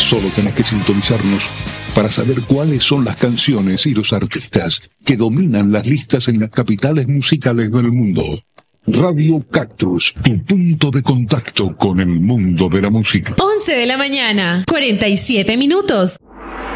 Solo tenés que sintonizarnos para saber cuáles son las canciones y los artistas que dominan las listas en las capitales musicales del mundo. Radio Cactus, tu punto de contacto con el mundo de la música. 11 de la mañana, 47 minutos.